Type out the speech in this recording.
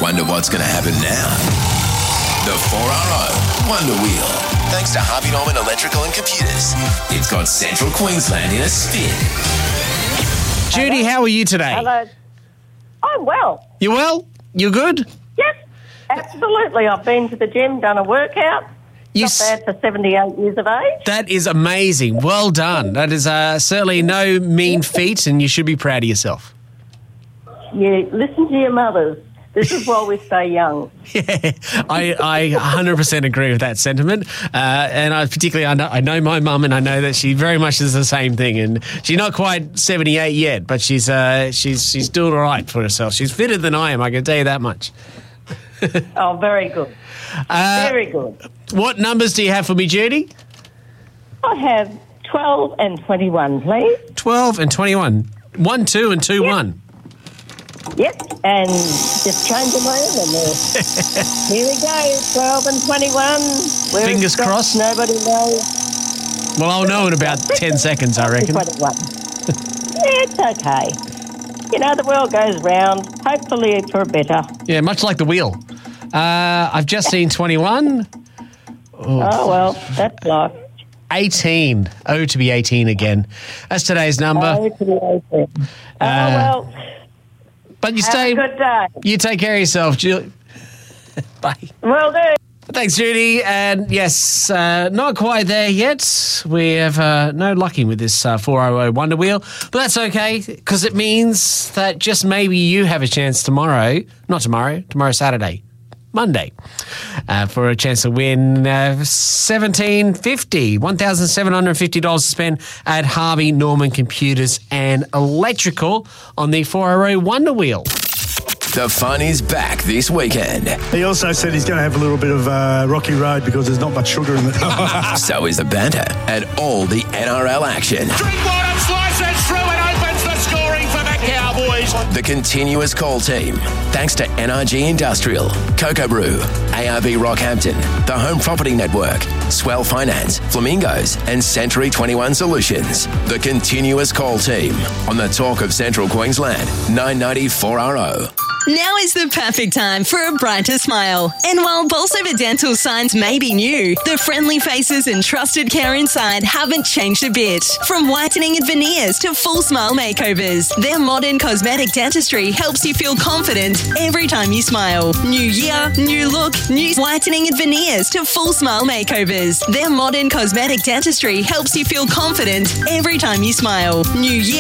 Wonder what's going to happen now? The 4RO Wonder Wheel. Thanks to Harvey Norman Electrical and Computers. It's got Central Queensland in a spin. Judy, how are you today? Hello. I'm well. You well? You good? Yes, absolutely. I've been to the gym, done a workout. Not bad for 78 years of age. That is amazing. Well done. That is certainly no mean feat, and you should be proud of yourself. You listen to your mothers. This is why we stay young. Yeah, I 100% agree with that sentiment. And I know my mum, and I know that she very much is the same thing. And she's not quite 78 yet, but she's doing all right for herself. She's fitter than I am, I can tell you that much. Oh, very good. Very good. What numbers do you have for me, Judy? I have 12 and 21, please. 12 and 21. 1, 2 and 2, 1. Yep, and just change them around and here we go, 12 and 21. Where Fingers crossed. Nobody knows. Well, I'll know in about 10 seconds, I reckon. 21. It's okay. You know, the world goes round, hopefully for better. Yeah, much like the wheel. I've just seen 21. Oh, well, that's life. 18. Oh, to be 18 again. That's today's number. Oh, to be 18. Well... But you Have a good day. You take care of yourself, Julie. Bye. Will do. Thanks, Judy. And yes, not quite there yet. We have no lucking with this 400 Wonder Wheel, but that's okay because it means that just maybe you have a chance tomorrow, Saturday, Monday, for a chance to win $1,750 to spend at Harvey Norman Computers and Electrical on the 4RO Wonder Wheel. The fun is back this weekend. He also said he's going to have a little bit of rocky road because there's not much sugar in it. So is the banter and all the NRL action. Drinkwater slices through and opens the scoring for the Cowboys. The continuous call team. Thanks to NRG Industrial, Cocoa Brew, ARB Rockhampton, the Home Property Network, Swell Finance, Flamingos, and Century 21 Solutions. The continuous call team on the Talk of Central Queensland, 990 4RO. Now is the perfect time for a brighter smile. And while Bolsover Dental signs may be new, the friendly faces and trusted care inside haven't changed a bit. From whitening and veneers to full smile makeovers, their modern cosmetic dentistry helps you feel confident every time you smile. New year, new look, new whitening and veneers to full smile makeovers. Their modern cosmetic dentistry helps you feel confident every time you smile. New year.